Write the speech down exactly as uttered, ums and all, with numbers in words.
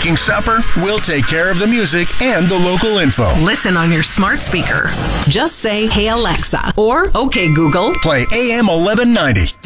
making supper, we'll take care of the music and the local info. Listen on your smart speaker. Just say, "Hey Alexa," or "Okay Google, play A M eleven ninety.